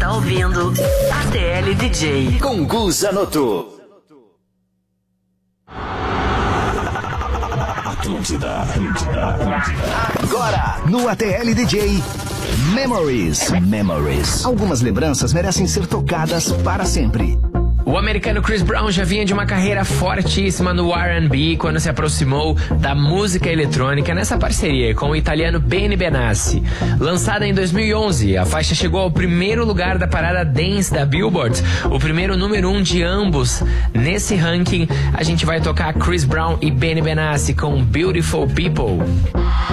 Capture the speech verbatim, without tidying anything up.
está ouvindo A T L D J com Gu Zanotto. Atlântida, Atlântida, Atlântida. Agora, no A T L D J, Memories. Memories. Algumas lembranças merecem ser tocadas para sempre. O americano Chris Brown já vinha de uma carreira fortíssima no R and B quando se aproximou da música eletrônica nessa parceria com o italiano Benny Benassi. Lançada em dois mil e onze, a faixa chegou ao primeiro lugar da parada Dance da Billboard, o primeiro número um de ambos. Nesse ranking, a gente vai tocar Chris Brown e Benny Benassi com Beautiful People.